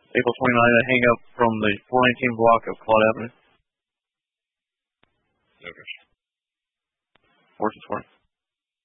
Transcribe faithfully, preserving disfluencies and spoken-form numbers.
April twenty-ninth, hang up from the four nineteen block of Claude Avenue. Noted. Working for it.